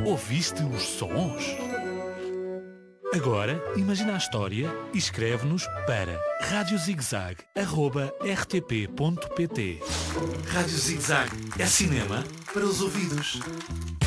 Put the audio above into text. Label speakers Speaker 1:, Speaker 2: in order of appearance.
Speaker 1: Ouviste os sons? Agora, imagina a história e escreve-nos para radiozigzag@rtp.pt. Rádio Zigzag é cinema para os ouvidos.